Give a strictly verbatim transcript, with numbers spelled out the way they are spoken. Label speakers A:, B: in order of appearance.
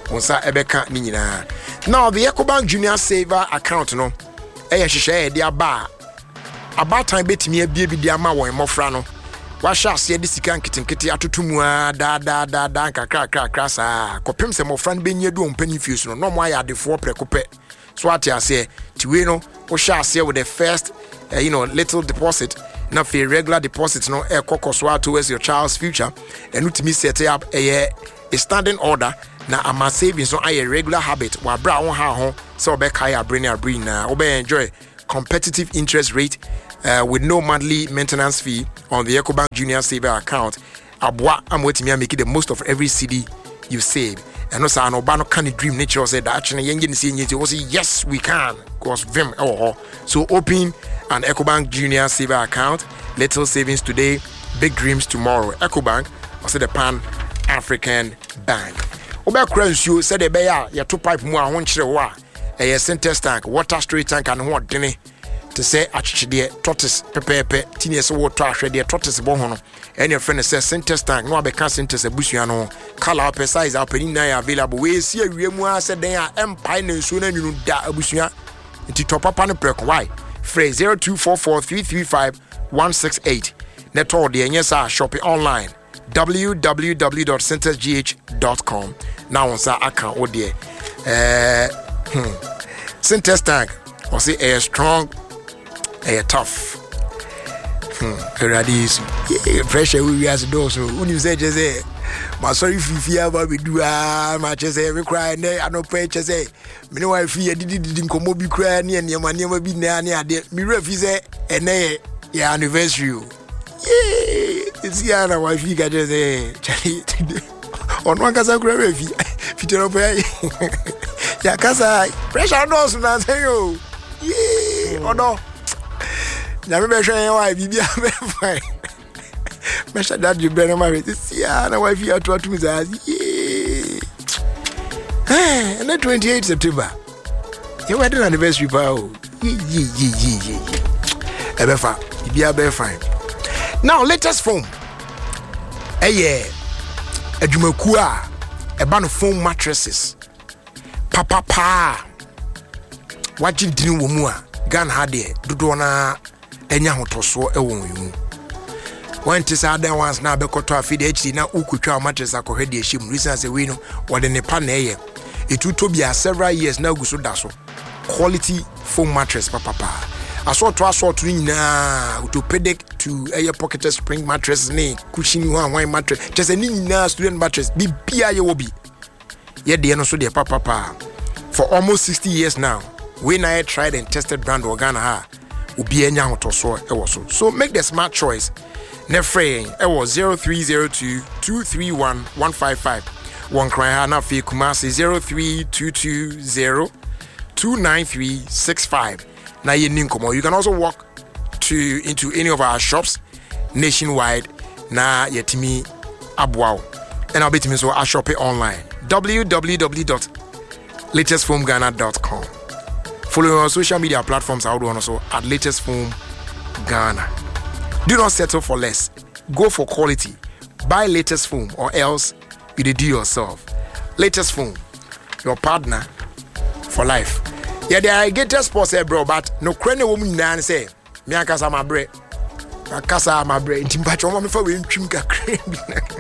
A: onsa ebeka ni nyina. Now the EcoBank Junior Saver account no eh hwehwe de aba about time betimi abie bi de ama won mofra no wa sha se de sika nkitenkete atotomu a da da da da kakra kakra kakra sa kopem se mofra no benye do ompani fius no no mo ayadefo prekope so ati ase tiwe no wo sha se with the first uh, you know little deposit na for regular deposit no e kokoswa towards your child's future and utimi set up a, a standing order na ama savings no a regular habit wa bra won ha ho so obeka ya brain ya brain na obe enjoy competitive interest rate uh, with no monthly maintenance fee on the EcoBank Junior Saver account. Abwa amwetimi make the most of every C D you save. And also an obano can dream nature said that actually young say yes we can cause vim oh so open an EcoBank Junior Saver account. Little savings today, big dreams tomorrow. EcoBank also the Pan African Bank. Oba Kransu said the bear ya two pipe mu a ho nkyere wo a a Syntex tank water storage tank and ho dene to say achichide tortoise pepepe tini so water ahwede tortoise bo ho no and your friend say Syntex tank no abeka Syntex abusua no color per size up ni na available we see awiemu a said den a empire na nsuo na nwunu da abusua nti topapa no preko why phrase zero two four four three three five one six eight network de enye sa shop online w w w dot syntex g h dot com now on sa account o de eh hmm Syntex tank or say a strong a tough hmm radis pressure we as do so when you say just say my sorry fifi aba be do ah ma che say we cry na I no pay che say me no wife ye didi didi nkomo bi cry na ne ma ne ma bi na ne ade me refi say ene ya anniversary yeah it's ya na wife ga je say chali on one kasa cry refi fitero pay ya kasa pressure no so na say yo yeah odo na me be hwe wa bibia be fine me sha that you better marry this ya na wife ya to atum za yeah eh na twenty-eighth September your wedding anniversary pa o ye ye ye ye e be fa bibia be fine. Now latest phone eh yeah adwumaku a e ba no foam mattresses papa pa wagin din wo mu a Ghana ha de dodo na enya hotoso e won yu when tis adan once na be koto afide H D na ukutwa mattress akohede ehim reason say we no wode ne pa na eye etuto bia several years na guso da so quality foam mattress papa pa aso to aso to nyina orthopedic to eye pocket spring mattress ne cushion one one mattress just any nyina student mattress bi bia ye wo bi ye de no so de papa pa for almost sixty years now. When I tried and tested brand Ghana ha ubi enya hotoso e wo so so make the smart choice ne fraying e was zero three zero two two three one one five five one cry ha na fi Kumasi zero three two two zero two nine three six five na ye ninkomo. You can also walk to into any of our shops nationwide na yetimi abwao and I'll be to me so I shop it online w w w dot latest foam ghana dot com. Follow our social media platforms out also at Latest Foam Ghana. Do not settle for less. Go for quality. Buy Latest Foam or else you do yourself. Latest Foam, your partner for life. Yeah, there are greater sports here, bro, but no crane woman nan say, me akasa my bread. Akasa my bread. Timbacho mama for we trim ka crane.